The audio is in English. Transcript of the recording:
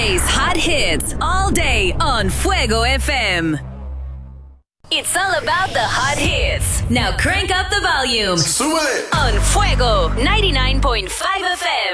plays hot hits all day on Fuego FM. It's all about the hot hits. Now crank up the volume. Súbele. On Fuego 99.5 FM.